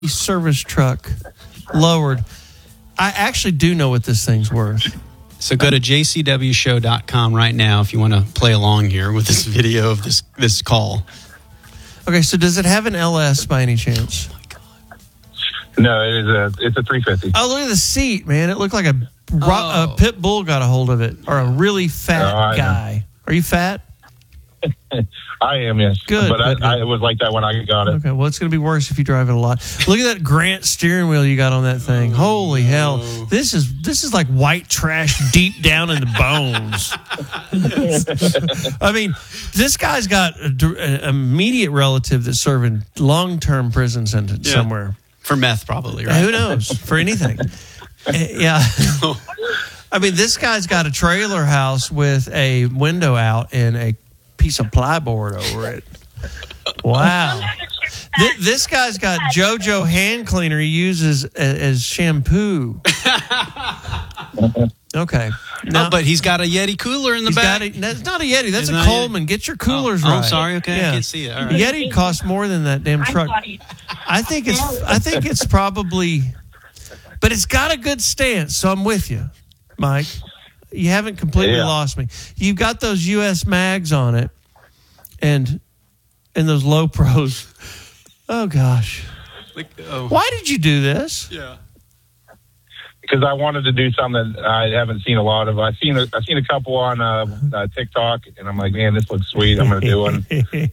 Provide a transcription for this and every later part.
service truck lowered. I actually do know what this thing's worth. So go to jcwshow.com right now if you want to play along here with this video of this call. Okay, so does it have an LS by any chance? No, it's a 350. Oh, look at the seat, man. It looked like a pit bull got a hold of it, or a really fat guy. Are you fat? I am, yes. Good. But I was like that when I got it. Okay, well, it's going to be worse if you drive it a lot. Look at that Grant steering wheel you got on that thing. Holy hell. This is like white trash deep down in the bones. I mean, this guy's got an immediate relative that's serving long-term prison sentence somewhere. For meth, probably, right? Who knows? For anything. Yeah. I mean, this guy's got a trailer house with a window out and a piece of plyboard over it. Wow. This guy's got JoJo hand cleaner he uses as shampoo. Okay. Now, but he's got a Yeti cooler in the back. That's not a Yeti. That's a Coleman. Get your coolers right. Oh, sorry. Okay, I can't see it. All right. Yeti costs more than that damn truck. I think it's probably, but it's got a good stance. So I'm with you, Mike. You haven't completely lost me. You've got those US mags on it, and those low pros. Oh gosh. Why did you do this? Yeah. Because I wanted to do something that I haven't seen a lot of. I've seen a couple on TikTok, and I'm like, man, this looks sweet. I'm going to do one.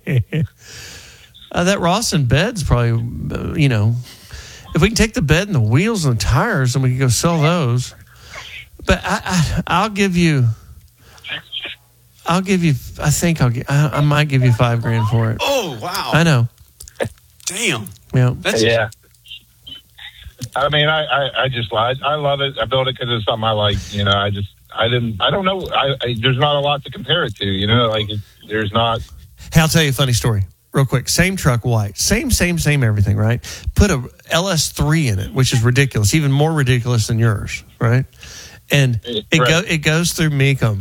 That Rawson bed's probably, if we can take the bed and the wheels and the tires, then we can go sell those. But I'll give you. I might give you $5,000 for it. Oh wow! I know. Damn. Yeah. Yeah. I mean, I love it. I built it because it's something I like. I don't know. There's not a lot to compare it to. There's not. Hey, I'll tell you a funny story real quick. Same truck, white, same everything, right? Put a LS3 in it, which is ridiculous, even more ridiculous than yours, right? And it goes through Mecum,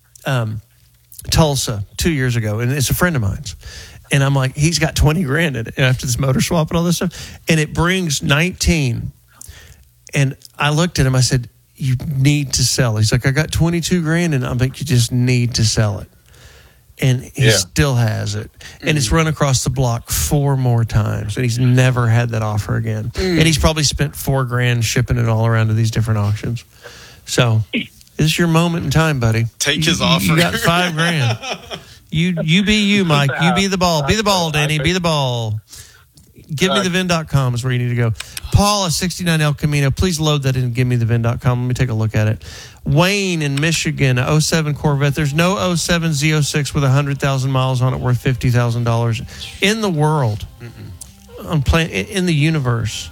Tulsa 2 years ago, and it's a friend of mine's. And I'm like, he's got $20,000 in it after this motor swap and all this stuff. And it brings 19. And I looked at him, I said, you need to sell. He's like, I got $22,000, and I'm like, you just need to sell it. And he still has it. And it's run across the block 4 more times. And he's never had that offer again. And he's probably spent $4,000 shipping it all around to these different auctions. So this is your moment in time, buddy. Take his offer. You got $5,000. You be you, Mike. You be the ball. Be the ball, Danny. Be the ball. GiveMeTheVin.com is where you need to go. Paul, a 69 El Camino. Please load that in GiveMeTheVin.com. Let me take a look at it. Wayne in Michigan, a 07 Corvette. There's no 07 Z06 with 100,000 miles on it worth $50,000 in the world. In the universe.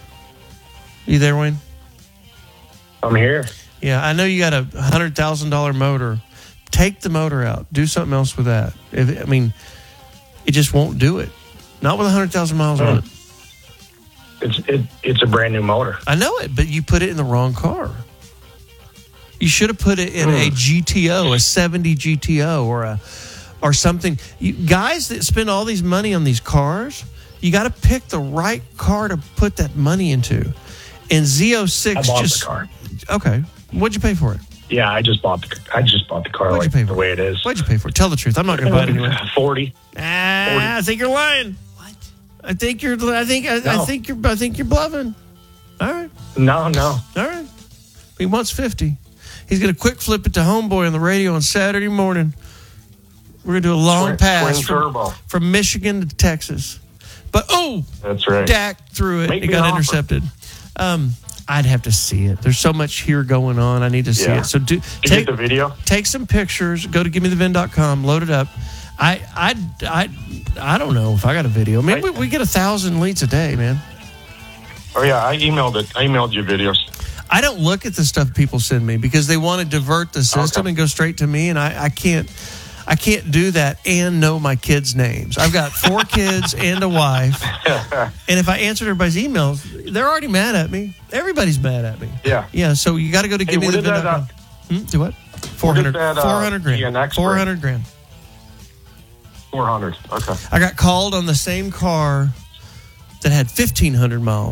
You there, Wayne? I'm here. Yeah, I know you got a $100,000 motor. Take the motor out. Do something else with that. It just won't do it. Not with 100,000 miles on it. It's a brand new motor. I know it, but you put it in the wrong car. You should have put it in a GTO, a 70 GTO, or something. Guys that spend all these money on these cars, you got to pick the right car to put that money into. And Z06 I bought the car. Okay. What'd you pay for it? Yeah, I just bought the car like the way it is. What'd you pay for it? Tell the truth. I'm not going to buy it anyway. 40. I think you're lying. What? I think you're bluffing. All right. No. All right. He wants 50. He's going to quick flip it to Homeboy on the radio on Saturday morning. We're going to do a long pass from Michigan to Texas. But that's right. Dak threw it. It got intercepted. I'd have to see it. There's so much here going on. I need to see it. So take the video. Take some pictures. Go to GiveMeTheVin.com. Load it up. I don't know if I got a video. Maybe we get 1,000 leads a day, man. Oh yeah, I emailed it. I emailed you videos. I don't look at the stuff people send me because they want to divert the system and go straight to me, and I can't do that and know my kids' names. I've got 4 kids and a wife, and if I answered everybody's emails, they're already mad at me. Everybody's mad at me. Yeah. So you got to go to GiveMeTheVin.com. Do what? 400 grand. $400 grand. 400. Okay. I got called on the same car that had 1,500 miles.